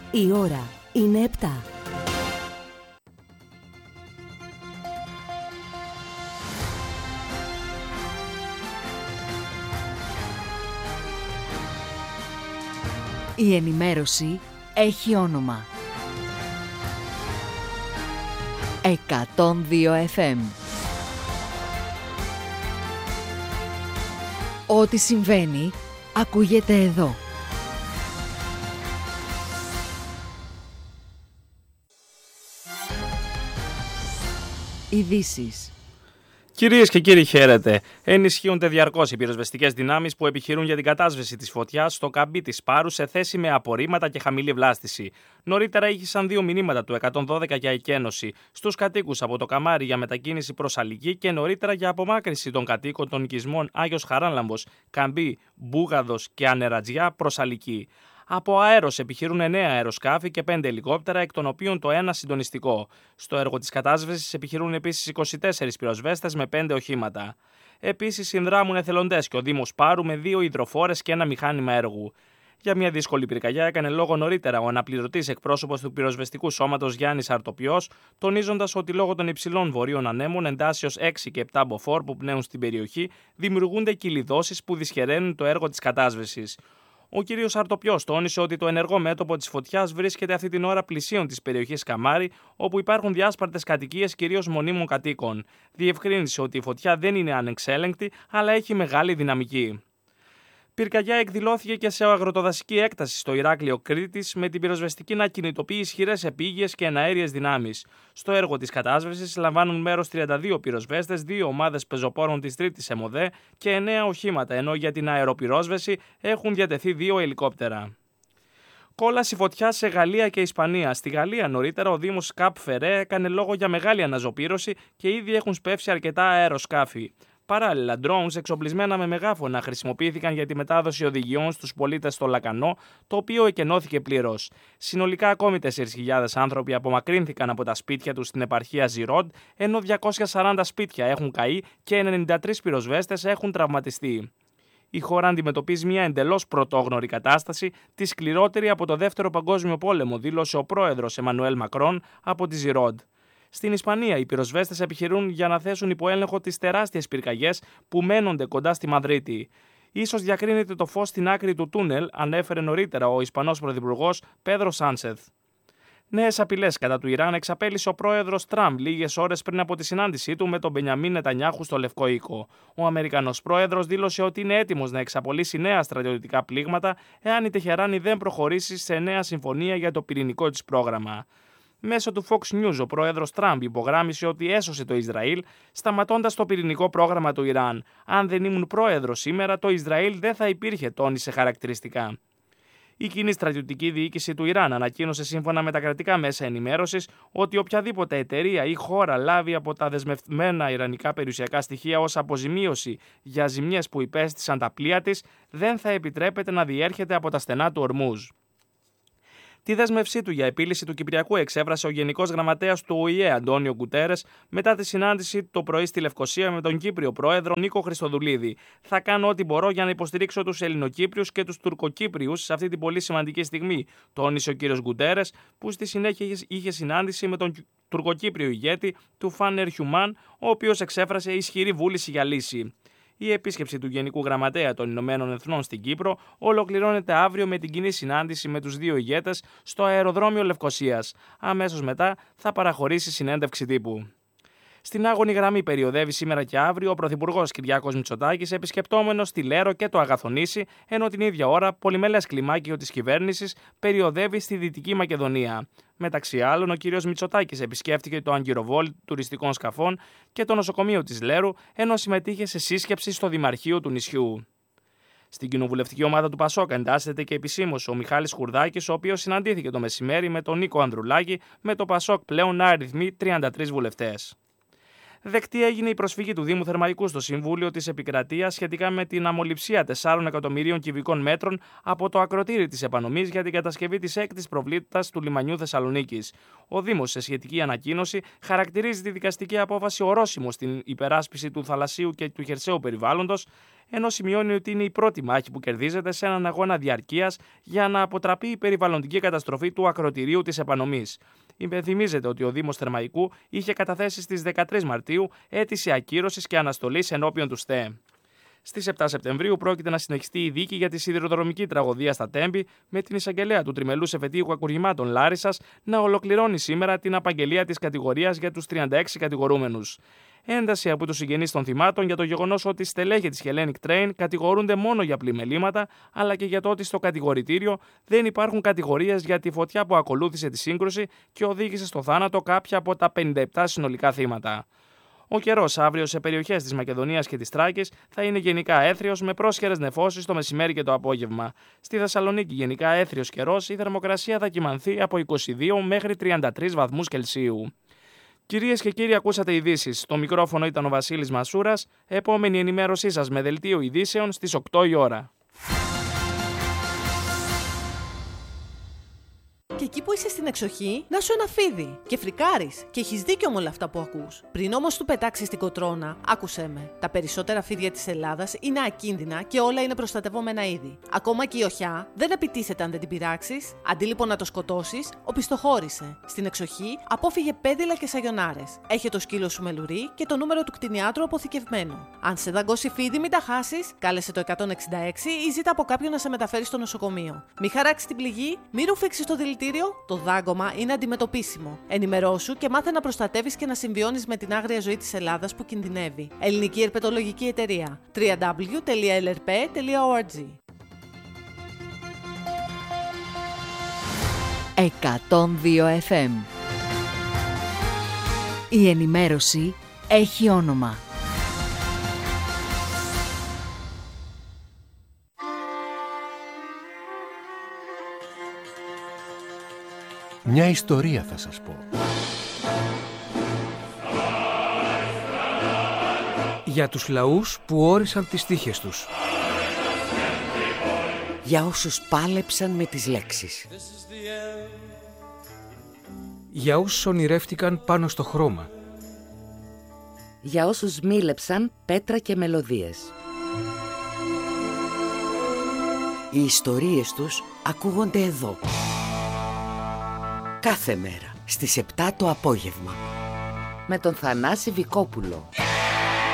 Η ώρα είναι 7. Η ενημέρωση έχει όνομα. 102 FM. Ό,τι συμβαίνει, ακούγεται εδώ. Ειδήσεις. Κυρίες και κύριοι, χαίρετε. Ενισχύονται διαρκώς οι πυροσβεστικές δυνάμεις που επιχειρούν για την κατάσβεση της φωτιάς στο καμπί της Πάρου σε θέση με απορρίμματα και χαμηλή βλάστηση. Νωρίτερα ήχησαν 2 μηνύματα του 112 για εκένωση στους κατοίκους από το Καμάρι για μετακίνηση προς Αλική και νωρίτερα για απομάκρυνση των κατοίκων των οικισμών Άγιος Χαράλαμπος, Καμπί, Μπούγαδος και Ανερατζιά προς Αλική. Από αέρος επιχειρούν 9 αεροσκάφη και 5 ελικόπτερα, εκ των οποίων το ένα συντονιστικό. Στο έργο της κατάσβεσης επιχειρούν επίσης 24 πυροσβέστες με 5 οχήματα. Επίσης συνδράμουν εθελοντές και ο Δήμος Πάρου με 2 υδροφόρες και ένα μηχάνημα έργου. Για μια δύσκολη πυρκαγιά έκανε λόγο νωρίτερα ο αναπληρωτής εκπρόσωπος του πυροσβεστικού σώματος Γιάννης Αρτοπιός, τονίζοντας ότι λόγω των υψηλών βορείων ανέμων εντάσσεως 6 και 7 μποφόρ που πνέουν στην περιοχή, δημιουργούνται κυλιδώσεις που δυσχεραίνουν το έργο της κατάσβεσης. Ο κ. Αρτοπιός τόνισε ότι το ενεργό μέτωπο της φωτιάς βρίσκεται αυτή την ώρα πλησίον της περιοχής Καμάρι, όπου υπάρχουν διάσπαρτες κατοικίες κυρίως μονίμων κατοίκων. Διευκρίνησε ότι η φωτιά δεν είναι ανεξέλεγκτη, αλλά έχει μεγάλη δυναμική. Πυρκαγιά εκδηλώθηκε και σε αγροτοδασική έκταση στο Ηράκλειο Κρήτης, με την πυροσβεστική να κινητοποιεί ισχυρές επίγειες και εναέριες δυνάμεις. Στο έργο της κατάσβεσης λαμβάνουν μέρος 32 πυροσβέστες, 2 ομάδες πεζοπόρων της 3ης ΕΜΟΔΕ και 9 οχήματα, ενώ για την αεροπυρόσβεση έχουν διατεθεί 2 ελικόπτερα. Κόλαση φωτιά σε Γαλλία και Ισπανία. Στη Γαλλία νωρίτερα ο Δήμος Καπ Φερέ έκανε λόγο για μεγάλη αναζωπήρωση και ήδη έχουν σπεύσει αρκετά αεροσκάφη. Παράλληλα, drones εξοπλισμένα με μεγάφωνα χρησιμοποιήθηκαν για τη μετάδοση οδηγιών στους πολίτες στο Λακανό, το οποίο εκενώθηκε πλήρως. Συνολικά, ακόμη 4.000 άνθρωποι απομακρύνθηκαν από τα σπίτια τους στην επαρχία Ζιρόντ, ενώ 240 σπίτια έχουν καεί και 93 πυροσβέστες έχουν τραυματιστεί. Η χώρα αντιμετωπίζει μια εντελώς πρωτόγνωρη κατάσταση, τη σκληρότερη από το Δεύτερο Παγκόσμιο Πόλεμο, δήλωσε ο πρόεδρος Εμμανουέλ Μακρόν από τη Ζιρόντ. Στην Ισπανία, οι πυροσβέστες επιχειρούν για να θέσουν υπό έλεγχο τις τεράστιες πυρκαγιές που μένονται κοντά στη Μαδρίτη. Ίσως διακρίνεται το φως στην άκρη του τούνελ, ανέφερε νωρίτερα ο Ισπανός Πρωθυπουργός Πέδρο Σάνσεθ. Νέες απειλές κατά του Ιράν εξαπέλυσε ο πρόεδρος Τραμπ λίγες ώρες πριν από τη συνάντησή του με τον Μπενιαμίν Νετανιάχου στο Λευκό Οίκο. Ο Αμερικανός πρόεδρος δήλωσε ότι είναι έτοιμος να εξαπολύσει νέα στρατιωτικά πλήγματα εάν η Τεχεράνη δεν προχωρήσει σε νέα συμφωνία για το πυρηνικό της πρόγραμμα. Μέσω του Fox News, ο πρόεδρος Τραμπ υπογράμμισε ότι έσωσε το Ισραήλ, σταματώντας το πυρηνικό πρόγραμμα του Ιράν. Αν δεν ήμουν πρόεδρος σήμερα, το Ισραήλ δεν θα υπήρχε, τόνισε χαρακτηριστικά. Η κοινή στρατιωτική διοίκηση του Ιράν ανακοίνωσε σύμφωνα με τα κρατικά μέσα ενημέρωσης ότι οποιαδήποτε εταιρεία ή χώρα λάβει από τα δεσμευμένα ιρανικά περιουσιακά στοιχεία ως αποζημίωση για ζημιές που υπέστησαν τα πλοία της, δεν θα επιτρέπεται να διέρχεται από τα στενά του Ορμούζ. Τη δέσμευσή του για επίλυση του Κυπριακού εξέφρασε ο Γενικός Γραμματέας του ΟΗΕ, Αντώνιο Γκουτέρες, μετά τη συνάντηση το πρωί στη Λευκοσία με τον Κύπριο Πρόεδρο Νίκο Χριστοδουλίδη. Θα κάνω ό,τι μπορώ για να υποστηρίξω τους Ελληνοκύπριους και τους Τουρκοκύπριους σε αυτή την πολύ σημαντική στιγμή, τόνισε ο κ. Γκουτέρες, που στη συνέχεια είχε συνάντηση με τον Τουρκοκύπριο ηγέτη του Φάνερ Χιουμάν, ο οποίος εξέφρασε ισχυρή βούληση για λύση. Η επίσκεψη του Γενικού Γραμματέα των Ηνωμένων Εθνών στην Κύπρο ολοκληρώνεται αύριο με την κοινή συνάντηση με τους 2 ηγέτες στο αεροδρόμιο Λευκοσίας. Αμέσως μετά θα παραχωρήσει συνέντευξη τύπου. Στην άγωνη γραμμή περιοδεύει σήμερα και αύριο ο Πρωθυπουργός Κυριάκος Μητσοτάκης, επισκεπτόμενος τη Λέρο και το Αγαθονήσι, ενώ την ίδια ώρα πολυμελές κλιμάκιο της κυβέρνησης περιοδεύει στη Δυτική Μακεδονία. Μεταξύ άλλων, ο κ. Μητσοτάκης επισκέφτηκε το αγκυροβόλι τουριστικών σκαφών και το νοσοκομείο της Λέρου, ενώ συμμετείχε σε σύσκεψη στο Δημαρχείο του νησιού. Στην κοινοβουλευτική ομάδα του Πασόκ εντάσσεται και επισήμως ο Μιχάλης Χουρδάκης, ο οποίος συναντήθηκε το μεσημέρι με τον Νίκο Ανδρουλάκη, με το Πασόκ πλέον να αριθμεί 33 βουλευτές. Δεκτή έγινε η προσφυγή του Δήμου Θερμαϊκού στο Συμβούλιο της Επικρατείας σχετικά με την αμολυψία 4 εκατομμυρίων κυβικών μέτρων από το ακροτήρι της Επανομής για την κατασκευή της έκτης προβλήτας του λιμανιού Θεσσαλονίκης. Ο Δήμος, σε σχετική ανακοίνωση, χαρακτηρίζει τη δικαστική απόφαση ορόσημο στην υπεράσπιση του θαλασσίου και του χερσαίου περιβάλλοντος, ενώ σημειώνει ότι είναι η πρώτη μάχη που κερδίζεται σε έναν αγώνα διαρκείας για να αποτραπεί η περιβαλλοντική καταστροφή του ακροτηρίου της Επανομής. Υπενθυμίζεται ότι ο Δήμος Θερμαϊκού είχε καταθέσει στις 13 Μαρτίου αίτηση ακύρωσης και αναστολής ενώπιον του ΣΤΕ. Στις 7 Σεπτεμβρίου πρόκειται να συνεχιστεί η δίκη για τη σιδηροδρομική τραγωδία στα Τέμπη, με την εισαγγελέα του Τριμελούς Εφετείου Ακουργημάτων Λάρισσας να ολοκληρώνει σήμερα την απαγγελία της κατηγορίας για τους 36 κατηγορούμενους. Ένταση από τους συγγενείς των θυμάτων για το γεγονός ότι στελέχη της Hellenic Train κατηγορούνται μόνο για πλημελήματα, αλλά και για το ότι στο κατηγορητήριο δεν υπάρχουν κατηγορίες για τη φωτιά που ακολούθησε τη σύγκρουση και οδήγησε στο θάνατο κάποια από τα 57 συνολικά θύματα. Ο καιρός αύριο σε περιοχές της Μακεδονίας και της Τράκης θα είναι γενικά έθριος με πρόσχερες νεφώσεις το μεσημέρι και το απόγευμα. Στη Θεσσαλονίκη γενικά έθριος καιρός, η θερμοκρασία θα κυμανθεί από 22 μέχρι 33 βαθμούς Κελσίου. Κυρίες και κύριοι, ακούσατε ειδήσεις. Το μικρόφωνο ήταν ο Βασίλης Μασούρας. Επόμενη ενημέρωσή σας με δελτίο ειδήσεων στις 8 η ώρα. Και εκεί που είσαι στην εξοχή, να σου ένα φίδι και φρικάρεις. Και έχεις δίκιο με όλα αυτά που ακούς. Πριν όμως του πετάξεις την κοτρώνα, άκουσέ με. Τα περισσότερα φίδια της Ελλάδας είναι ακίνδυνα και όλα είναι προστατευόμενα είδη. Ακόμα και η οχιά δεν επιτίθεται αν δεν την πειράξεις. Αντί λοιπόν να το σκοτώσεις, οπισθοχώρησε. Στην εξοχή, απόφυγε πέδιλα και σαγιονάρες. Έχε το σκύλο σου με λουρί και το νούμερο του κτηνιάτρου αποθηκευμένο. Αν σε δαγκώσει φίδι, μην τα χάσεις, κάλεσε το 166 ή ζήτα από κάποιον να σε μεταφέρει στο νοσοκομείο. Μη χαράξει την πληγή, μη ρουφήξεις το δηλητήριο. Το δάγκωμα είναι αντιμετωπίσιμο. Ενημερώσου και μάθε να προστατεύεις και να συμβιώνεις με την άγρια ζωή της Ελλάδας που κινδυνεύει. Ελληνική Ερπετολογική Εταιρεία. www.lrp.org 102 FM. Η ενημέρωση έχει όνομα. Μια ιστορία θα σας πω. Για τους λαούς που όρισαν τις τύχες τους. Για όσους πάλεψαν με τις λέξεις. Για όσους ονειρεύτηκαν πάνω στο χρώμα. Για όσους μίλεψαν πέτρα και μελωδίες. Οι ιστορίες τους ακούγονται εδώ. Κάθε μέρα στις 7 το απόγευμα. Με τον Θανάση Βικόπουλο.